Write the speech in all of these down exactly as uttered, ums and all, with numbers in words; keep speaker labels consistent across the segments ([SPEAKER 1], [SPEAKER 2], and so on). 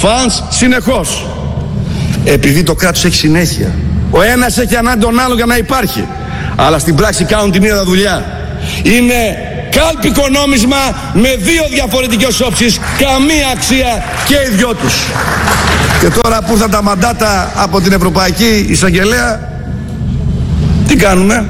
[SPEAKER 1] φανς συνεχώς. Επειδή το κράτος έχει συνέχεια. Ο ένας έχει ανάγκη τον άλλο για να υπάρχει. Αλλά στην πράξη κάνουν την ίδια δουλειά. Είναι κάλπικο νόμισμα με δύο διαφορετικές όψεις, καμία αξία και οι δυο τους. Και τώρα που ήρθαν τα μαντάτα από την Ευρωπαϊκή Εισαγγελέα, τι κάνουμε,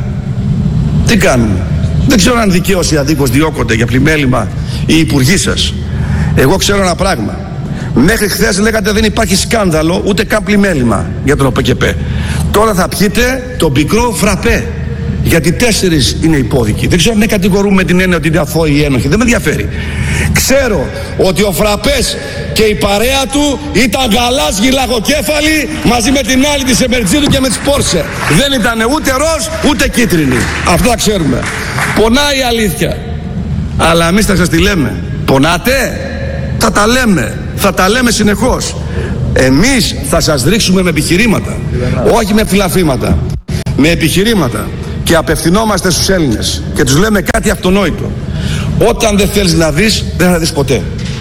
[SPEAKER 1] τι κάνουμε. Δεν ξέρω αν δικαίως ή αδίκως διώκονται για πλημέλημα οι υπουργοί σας. Εγώ ξέρω ένα πράγμα. Μέχρι χθες λέγατε δεν υπάρχει σκάνδαλο ούτε καν πλημέλημα για τον ΟΠΕΚΕΠΕ. Τώρα θα πιείτε το πικρό φραπέ. Γιατί τέσσερις είναι υπόδικοι. Δεν ξέρω αν δεν κατηγορούμε με την έννοια ότι είναι αθώοι ή ένοχοι. Δεν με ενδιαφέρει. Ξέρω ότι ο Φραπές και η παρέα του ήταν γαλάζιοι λαγοκέφαλοι μαζί με την άλλη της Εμερτζίδου και με τις Πόρσε. Δεν ήταν ούτε ροζ ούτε κίτρινοι. Αυτά ξέρουμε. Πονάει η αλήθεια. Αλλά εμείς θα σας τη λέμε. Πονάτε? Θα τα λέμε. Θα τα λέμε συνεχώς. Εμείς θα σας ρίξουμε με επιχειρήματα. Όχι με φιλαφήματα. Με επιχειρήματα. Και απευθυνόμαστε στους Έλληνες και τους λέμε κάτι αυτονόητο. Όταν δεν θέλεις να δεις, δεν θα δεις ποτέ.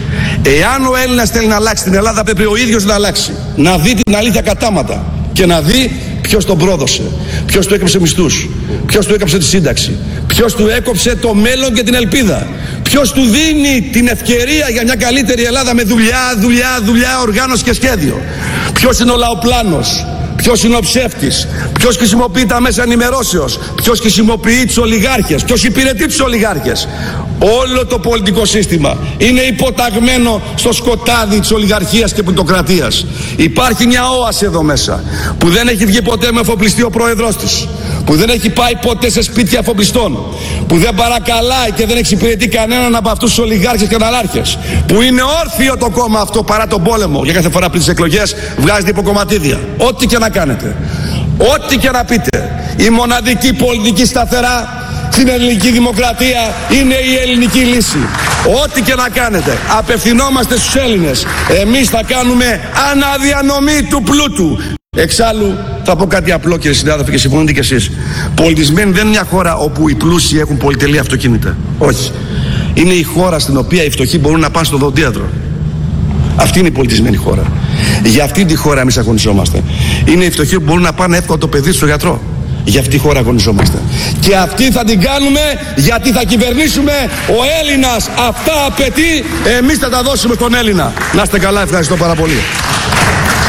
[SPEAKER 1] Εάν ο Έλληνας θέλει να αλλάξει την Ελλάδα, πρέπει ο ίδιος να αλλάξει. Να δει την αλήθεια κατάματα και να δει ποιος τον πρόδωσε, ποιος του έκοψε μισθούς, ποιος του έκοψε τη σύνταξη, ποιος του έκοψε το μέλλον και την ελπίδα, ποιος του δίνει την ευκαιρία για μια καλύτερη Ελλάδα με δουλειά, δουλειά, δουλειά, οργάνωση και σχέδιο. Ποιος είναι ο λαοπλάνος. Ποιος είναι ο ψεύτης, ποιος χρησιμοποιεί τα μέσα ενημερώσεως, ποιος χρησιμοποιεί τους ολιγάρχες, ποιος υπηρετεί τους ολιγάρχες. Όλο το πολιτικό σύστημα είναι υποταγμένο στο σκοτάδι της ολιγαρχίας και πλουτοκρατίας. Υπάρχει μια όαση εδώ μέσα που δεν έχει βγει ποτέ με εφοπλιστή ο πρόεδρος της, που δεν έχει πάει ποτέ σε σπίτια εφοπλιστών, που δεν παρακαλάει και δεν εξυπηρετεί κανέναν από αυτούς τους ολιγάρχες και αναρχές, που είναι όρθιο το κόμμα αυτό παρά τον πόλεμο. Για κάθε φορά πριν τις εκλογές βγάζετε υποκομματίδια. Ό,τι και να κάνετε, ό,τι και να πείτε, η μοναδική πολιτική σταθερά στην ελληνική δημοκρατία είναι η ελληνική λύση. Ό,τι και να κάνετε, απευθυνόμαστε στους Έλληνες. Εμείς θα κάνουμε αναδιανομή του πλούτου. Εξάλλου θα πω κάτι απλό, κύριε συνάδελφοι, και συμφωνείτε κι εσείς. Πολιτισμένη δεν είναι μια χώρα όπου οι πλούσιοι έχουν πολυτελή αυτοκίνητα. Όχι. Είναι η χώρα στην οποία οι φτωχοί μπορούν να πάνε στο οδοντίατρο. Αυτή είναι η πολιτισμένη χώρα. Για αυτή τη χώρα εμείς αγωνιζόμαστε. Είναι οι φτωχοί που μπορούν να πάνε εύκολα το παιδί στο γιατρό. Για αυτή τη χώρα αγωνιζόμαστε. Και αυτή θα την κάνουμε γιατί θα κυβερνήσουμε. Ο Έλληνας αυτά απαιτεί. Εμείς θα τα δώσουμε στον Έλληνα. Να είστε καλά, ευχαριστώ πάρα πολύ.